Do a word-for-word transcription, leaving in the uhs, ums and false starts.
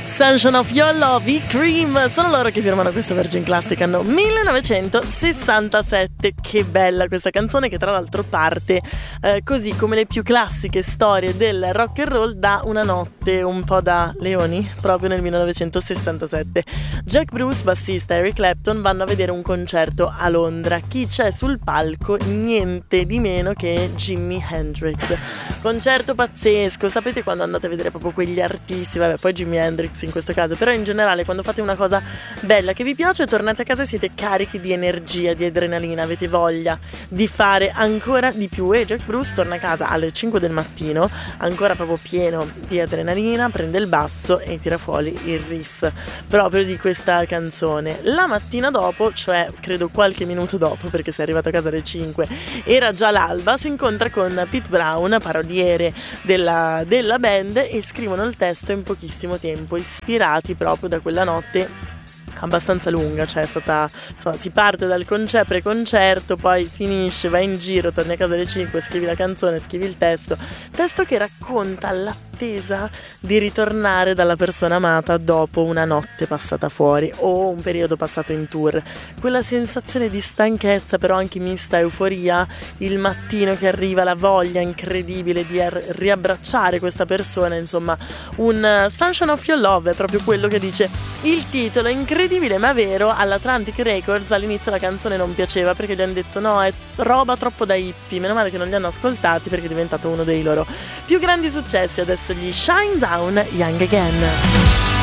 Sunshine of Your Love, i Cream, sono loro che firmano questo Virgin Classic anno millenovecentosessantasette. Che bella questa canzone, che tra l'altro parte eh, così come le più classiche storie del rock and roll, da una notte un po' da leoni, proprio nel millenovecentosessantasette. Jack Bruce, bassista, e Eric Clapton vanno a vedere un concerto a Londra. Chi c'è sul palco? Niente di meno che Jimi Hendrix. Concerto pazzesco, sapete quando andate a vedere proprio quegli artisti, vabbè, poi Jimi Hendrix in questo caso, però in generale quando fate una cosa bella che vi piace, tornate a casa e siete carichi di energia, di adrenalina, avete voglia di fare ancora di più. E Jack Bruce torna a casa alle cinque del mattino ancora proprio pieno di adrenalina, prende il basso e tira fuori il riff proprio di questa canzone. La mattina dopo, cioè credo qualche minuto dopo, perché sei arrivato a casa alle cinque, era già l'alba, si incontra con Pete Brown, paroliere della, della band, e scrivono il testo in pochissimo tempo, ispirati proprio da quella notte abbastanza lunga, cioè è stata, insomma, si parte dal concerto, pre-concerto, poi finisce, vai in giro, torni a casa alle cinque, scrivi la canzone, scrivi il testo, testo che racconta l'attesa di ritornare dalla persona amata dopo una notte passata fuori o un periodo passato in tour, quella sensazione di stanchezza però anche mista a euforia, il mattino che arriva, la voglia incredibile di riabbracciare questa persona, insomma un Sunshine of Your Love è proprio quello che dice il titolo. Incredibile ma vero. All'Atlantic Records all'inizio la canzone non piaceva perché gli hanno detto no, è roba troppo da hippie, meno male che non li hanno ascoltati perché è diventato uno dei loro più grandi successi. Adesso gli Shine Down Young Again.